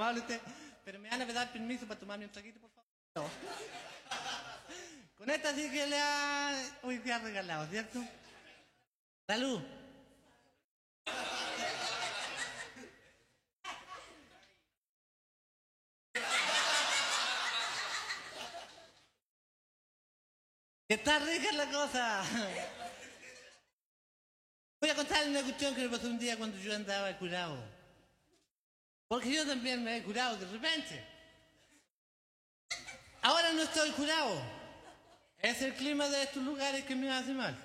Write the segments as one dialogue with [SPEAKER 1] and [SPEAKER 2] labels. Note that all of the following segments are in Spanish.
[SPEAKER 1] amable usted. Pero me van a dar permiso para tomarme un traguito, por favor. No. Con esta sí que le ha hoy día regalado, ¿cierto? ¡Salud! ¡Que está rica la cosa! Voy a contarle una cuestión que me pasó un día cuando yo andaba curado. Porque yo también me he curado de repente. Ahora no estoy curado. Es el clima de estos lugares que me hace mal.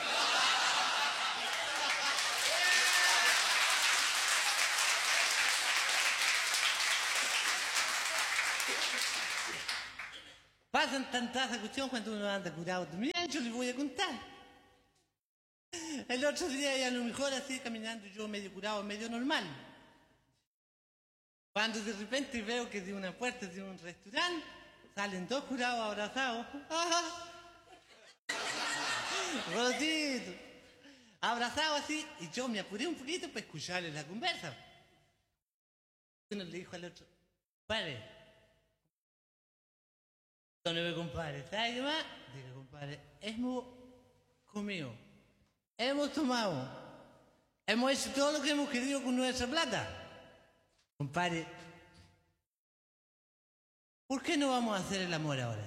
[SPEAKER 1] Pasan tantas cuestiones cuando uno anda curado también, yo les voy a contar. El otro día, y a lo mejor así caminando yo medio curado, medio normal. Cuando de repente veo que de una puerta de un restaurante salen dos curados abrazados. ¡Ajá! Rosito. Abrazados así, y yo me apuré un poquito para escucharles la conversa. Uno le dijo al otro, compadre, ¿dónde me compadre? ¿Sabe qué más? Digo, compadre, hemos comido, hemos tomado, hemos hecho todo lo que hemos querido con nuestra plata. Compadre, ¿por qué no vamos a hacer el amor ahora?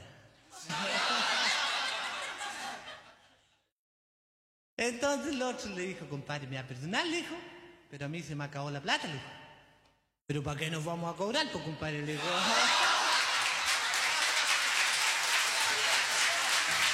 [SPEAKER 1] Entonces el otro le dijo, compadre, me va a perdonar, le dijo, pero a mí se me acabó la plata, le dijo. ¿Pero para qué nos vamos a cobrar, pues, compadre? Le dijo.